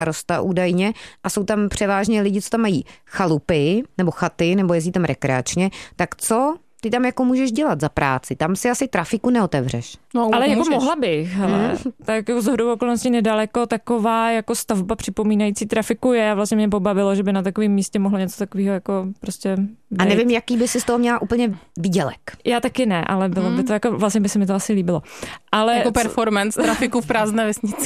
starosta údajně a jsou tam převážně lidi, co tam mají chalupy nebo chaty nebo jezdí tam rekreačně, tak co ty tam jako můžeš dělat za práci? Tam si asi trafiku neotevřeš. No, ale jako mohla bych. Tak jako shodou okolností nedaleko taková jako stavba připomínající trafiku je a vlastně mě pobavilo, že by na takovém místě mohlo něco takového jako prostě být. A nevím, jaký by si z toho měla úplně výdělek. Já taky ne, ale bylo by to jako, vlastně by se mi to asi líbilo. Ale jako performance trafiku v prázdné vesnici.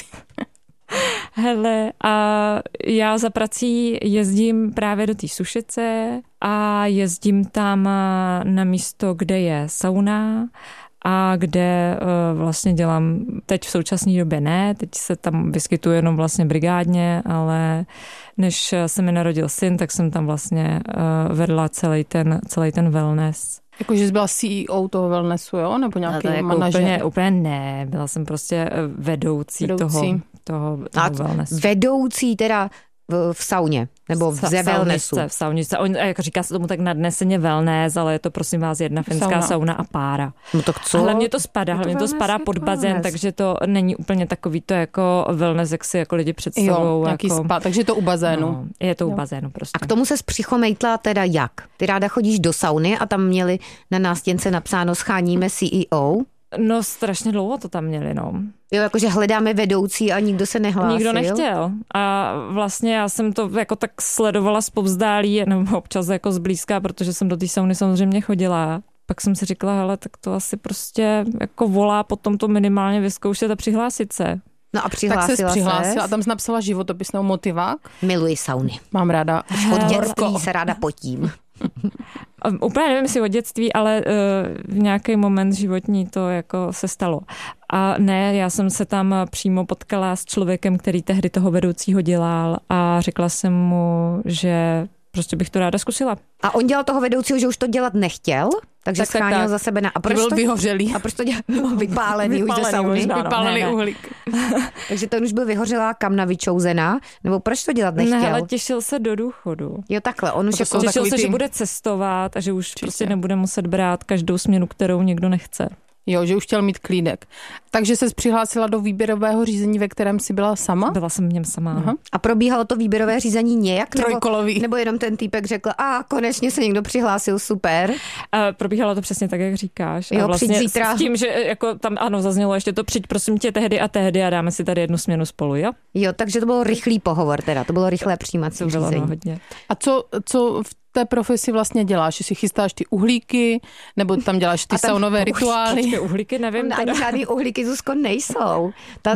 Hele, a já za prací jezdím právě do té Sušice a jezdím tam na místo, kde je sauna a kde vlastně dělám, teď v současné době ne, teď se tam vyskytuju jenom vlastně brigádně, ale než se mi narodil syn, tak jsem tam vlastně vedla celý ten wellness. Jakože jsi byla CEO toho wellnessu, jo? Nebo nějaký jako manažer? Úplně ne, byla jsem prostě vedoucí. toho wellnessu. Vedoucí teda v sauně, nebo v wellnessu. V sauničce. Jak říká se tomu tak nadneseně wellness, ale je to prosím vás jedna finská sauna a pára. No tak co? Hlavně to spadá pod bazén, takže to není úplně takový to jako wellness, jak si jako lidi představují. Jo, nějaký jako, spa, takže to u bazénu. No, je to u bazénu prostě. A k tomu se přichomejtla teda jak? Ty ráda chodíš do sauny a tam měli na nástěnce napsáno scháníme CEO? No strašně dlouho to tam měli, no. Jo, jakože hledáme vedoucí a nikdo se nehlásil. Nikdo nechtěl. A vlastně já jsem to jako tak sledovala zpovzdálí, nebo občas jako zblízka, protože jsem do té sauny samozřejmě chodila. Pak jsem si říkala, hele, tak to asi prostě jako volá potom to minimálně vyzkoušet a přihlásit se. No a přihlásila se. A tam jsi napsala životopisnou motivák. Miluji sauny. Mám ráda. Od dětství se ráda potím. Úplně nevím, jestli od dětství, ale v nějaký moment životní to jako se stalo. A ne, já jsem se tam přímo potkala s člověkem, který tehdy toho vedoucího dělal a řekla jsem mu, že prostě bych to ráda zkusila. A on dělal toho vedoucího, že už to dělat nechtěl? Takže schránil za sebe a proč byl vyhořelý. A proč to dělal? Vypálený už ze sauny. Vypálený uhlík. Takže to už byl vyhořelá kamna vyčouzená? Nebo proč to dělat nechtěl? Ne, ale těšil se do důchodu. Jo, takhle. On už jako těšil se, že bude cestovat a že už prostě nebude muset brát každou směnu, kterou někdo nechce. Jo, že už chtěl mít klídek. Takže ses přihlásila do výběrového řízení, ve kterém jsi byla sama? Byla jsem v něm sama. Aha. A probíhalo to výběrové řízení nějak? Trojkolový. Nebo jenom ten týpek řekl, konečně se někdo přihlásil, super. Probíhalo to přesně tak, jak říkáš. Jo, a vlastně zítra. S tím, že jako tam zaznělo ještě to přijď prosím tě tehdy a dáme si tady jednu směnu spolu, jo? Jo, takže to byl rychlý pohovor teda, to bylo rychlé přijímací řízení. No, hodně. A co v té profesi vlastně děláš? Jestli chystáš ty uhlíky, nebo tam děláš ty saunové rituály? Uhlíky nevím. Ani žádný uhlíky, Zuzko, nejsou.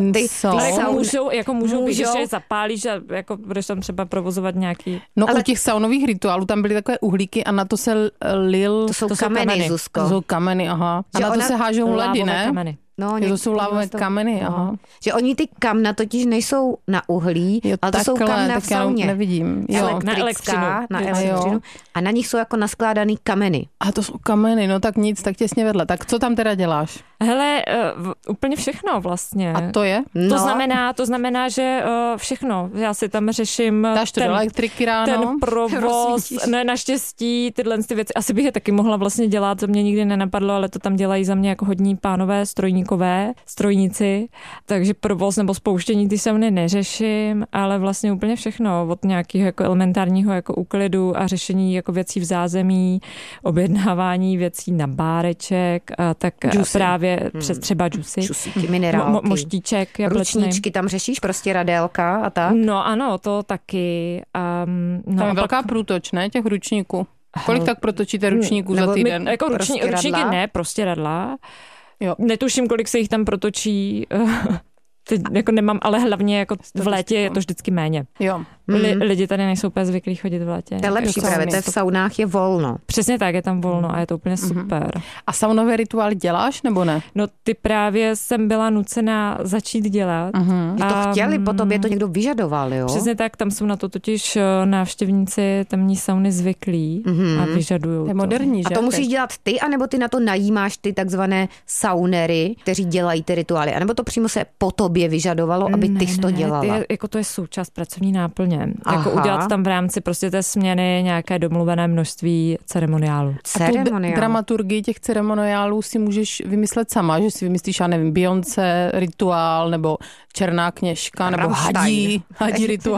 Můžou být, když je zapálíš a jako budeš tam třeba provozovat nějaký... No ale u těch saunových rituálů tam byly takové uhlíky a na to se lil... To jsou kameny, Zuzko. To jsou kameny, aha. A na to se hážou ledy, ne? Kameny. No, to jsou lávové kameny, aha. Že oni ty kamna totiž nejsou na uhlí, jo, ale to jsou kamna v sauně. Nevidím. Jo. Na elektřinu. A na nich jsou jako naskládaný kameny. A to jsou kameny, no tak nic, tak těsně vedle. Tak co tam teda děláš? Hele, úplně všechno vlastně. A to je? No. To znamená, že všechno. Já si tam řeším dáš to do elektriky ráno? Ten provoz, ne, naštěstí tyhle ty věci. Asi bych je taky mohla vlastně dělat, to mě nikdy nenapadlo, ale to tam dělají za mě jako hodní pánové strojníci, takže provoz nebo spouštění ty sauny neřeším, ale vlastně úplně všechno, od nějakého jako elementárního jako úklidu a řešení jako věcí v zázemí, objednávání věcí na báreček a tak právě přes třeba džusy. Džusíky, minerálky. Moštíček jablečný. Ručníčky tam řešíš, prostě radélka a tak? No ano, to taky. Tam je velká průtoč, ne, těch ručníků. Kolik tak protočíte ručníků za týden? Jako ručníky ne, prostě radla. Jo. Netuším, kolik se jich tam protočí. Teď jako nemám, ale hlavně jako v létě je to vždycky méně. Jo. Lidi tady nejsou úplně zvyklí chodit v létě. To je lepší právě, to v saunách je volno. Přesně tak, je tam volno a je to úplně super. A saunové rituály děláš nebo ne? No ty právě jsem byla nucená začít dělat. To chtěli, po tobě to někdo vyžadoval, jo? Přesně tak, tam jsou na to totiž návštěvníci tamní sauny zvyklí a vyžadujou to. Je moderní, že? A to musíš dělat ty, anebo ty na to najímáš ty takzvané saunery, kteří dělají ty rituály, anebo to přímo se po tobě vyžadovalo, aby ty to dělala? Jako to je součást pracovní náplně. Přesně. Jako udělat tam v rámci prostě té směny nějaké domluvené množství ceremoniálů. A tu dramaturgii těch ceremoniálů si můžeš vymyslet sama, že si vymyslíš, já nevím, Beyoncé rituál, nebo Černá kněžka, nebo hadí rituál.